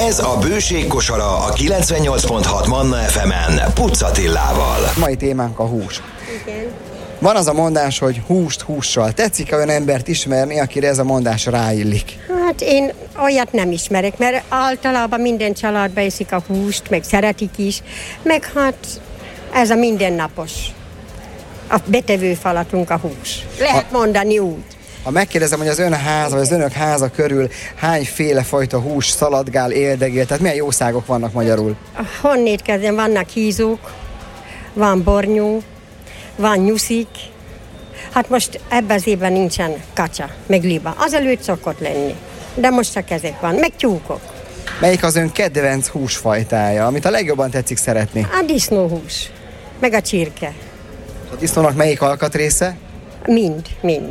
Ez a Bőség kosara a 98.6 Manna FM-en Pucz Attillával. Mai témánk a hús. Igen. Van az a mondás, hogy húst hússal. Tetszik olyan embert ismerni, akire ez a mondás ráillik? Hát én olyat nem ismerek, mert általában minden családban eszik a húst, meg szeretik is, meg hát ez a mindennapos. A betevőfalatunk a hús. Lehet mondani úgy. Ha megkérdezem, hogy az ön háza, vagy az önök háza körül hányféle fajta hús szaladgál, éldegél, tehát milyen jószágok vannak magyarul? Honnét kezdem? Vannak hízók, van bornyó, van nyuszik. Hát most ebben az évben nincsen kacsa, meg liba. Azelőtt szokott lenni, de most csak ezek van, meg tyúkok. Melyik az ön kedvenc húsfajtája, amit a legjobban tetszik szeretni? A disznóhús, meg a csirke. A disznónak melyik alkatrésze? Mind.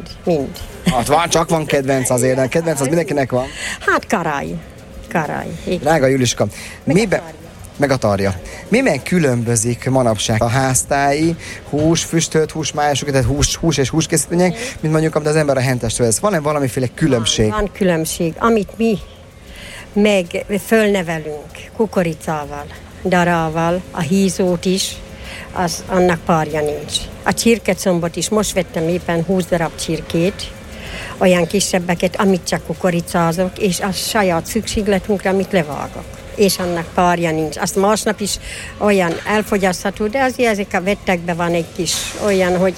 Hát csak van kedvenc azért, de kedvenc az mindenkinek van. Hát karály. Drága Juliska, meg a tarja. Miben különbözik manapság a háztáji hús, füstölt húsmájasok, tehát hús és húskészítmények, mint mondjuk, amit az ember a hentestől vesz? Van-e valamiféle különbség? Van különbség. Amit mi meg fölnevelünk kukoricával, darával, a hízót is, annak párja nincs. A csirkecombot is, most vettem éppen 20 darab csirkét, olyan kisebbeket, amit csak kukoricázok, és a saját szükségletünkre, amit levágok. És annak párja nincs. Azt másnap is olyan elfogyasztható, de azért ezek a vettekben van egy kis olyan, hogy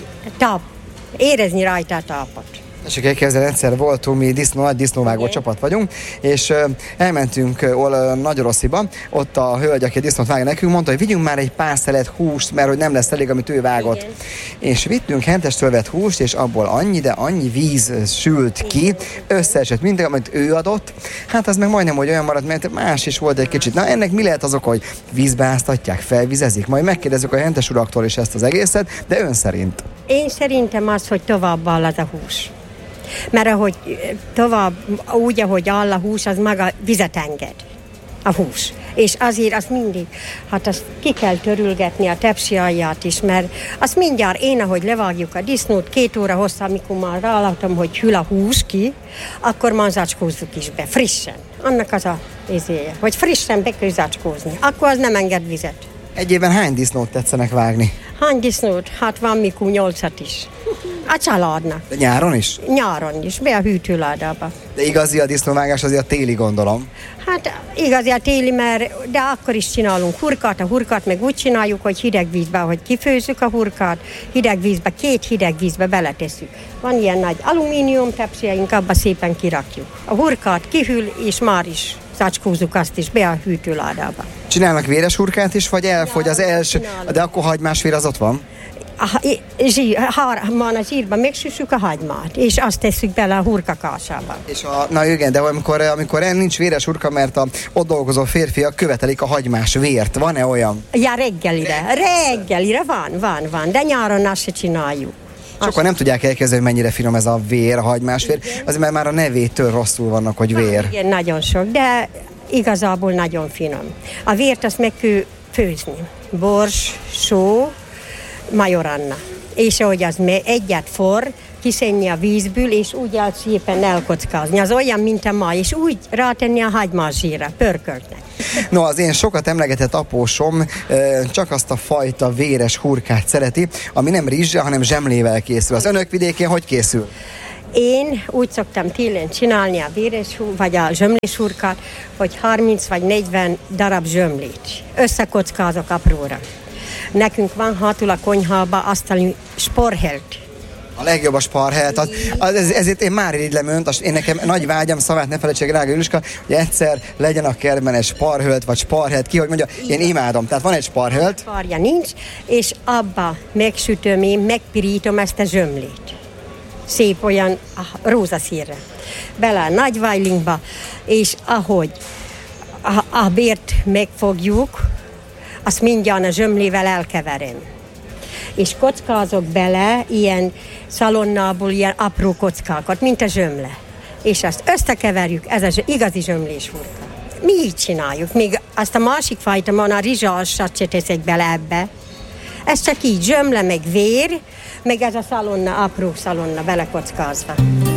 érezni rajta a tápot. Tessék elképzelni, egyszer voltunk, mi nagy disznóvágó csapat vagyunk, és elmentünk Nagyorossziba, ott a hölgy, aki a disznót vágja nekünk, mondta, hogy vigyünk már egy pár szelet húst, mert hogy nem lesz elég, amit ő vágott. Igen. És vittünk hentestől vett húst, és abból annyi víz sült ki, összeesett minden, amit ő adott, hát az meg majdnem, hogy olyan maradt, mert más is volt egy kicsit. Na ennek mi lehet az oka, hogy vízbe áztatják, felvizezik? Majd megkérdezzük a hentes uraktól is ezt az egészet, de ön szerint? Én szerintem az, hogy tovább áll az a hús. Mert ahogy tovább, úgy, ahogy áll a hús, az maga vizet enged, a hús. És azért azt mindig, hát azt ki kell törülgetni a tepsi alját is, mert azt mindjárt én, ahogy levágjuk a disznót, 2 óra hosszá, amikor már rálátom, hogy hűl a hús ki, akkor már zacskózzuk is be, frissen. Annak az a izéje, hogy frissen be kell zacskózni, akkor az nem enged vizet. Egy évben hány disznót tetszenek vágni? Hány disznót? Hát van mikor 8-at is. A családnak. De nyáron is? Nyáron is, be a hűtőládába. De igazi a disznóvágás azért a téli, gondolom. Hát igazi a téli, de akkor is csinálunk hurkát, a hurkát meg úgy csináljuk, hogy hideg vízbe, hogy kifőzzük a hurkát, hideg vízbe, 2 hideg vízbe beletesszük. Van ilyen nagy alumínium tepsijeink, abba szépen kirakjuk. A hurkát kihűl, és már is zacskózzuk azt is be a hűtőládába. Csinálnak véres hurkát is, vagy elfogy az első, csinálunk. De akkor hagymásvér az ott van? A zsírban megsüssük a hagymát, és azt tesszük bele a hurkakásába. És na igen, de amikor nincs véres hurka, mert ott dolgozó férfiak követelik a hagymás vért. Van-e olyan? Ja, reggelire van, de nyáron azt se csináljuk. Sokan nem tudják elképzelni, hogy mennyire finom ez a vér, a hagymásvér, azért mert már a nevétől rosszul vannak, hogy vér. Igen, nagyon sok, de igazából nagyon finom. A vért azt meg kell főzni. Bors, só, majoranna. És ahogy az egyet forr, kiszedni a vízből, és úgy szépen elkockázni. Az olyan, mint a maj, és úgy rátenni a hagymás zsírra, pörköltnek. No, az én sokat emlegetett apósom csak azt a fajta véres hurkát szereti, ami nem rizssel, hanem zsemlével készül. Az önök vidékén hogy készül? Én úgy szoktam télen csinálni a véres vagy a zsömlés hurkát, hogy 30 vagy 40 darab zsömlét. Összekockázok apróra. Nekünk van hátul a konyhába asztali sporhelt. A legjobb a sparhelt. Ezért én már irigylem önt, én nekem nagy vágyam, szavát ne felejtsék, drága Juliska, hogy egyszer legyen a kertben egy sparhölt, vagy sparhelt, ki, hogy mondja, én imádom. Tehát van egy sparhölt. Sparja nincs, és abba megsütöm én, megpirítom ezt a zsömlét. Szép olyan rózaszínre. Bele a nagy vajlingba, és ahogy a bért megfogjuk, azt mindjárt a zsömlével elkeverem. És kockázok bele ilyen szalonnából ilyen apró kockákat, mint a zsömle. És azt összekeverjük, ez az igazi zsömlés hurka. Mi így csináljuk, még azt a másik fajta, a rizsasat se teszek bele ebbe. Ez csak így zsömle, meg vér, meg ez a szalonna, apró szalonna belekockázva.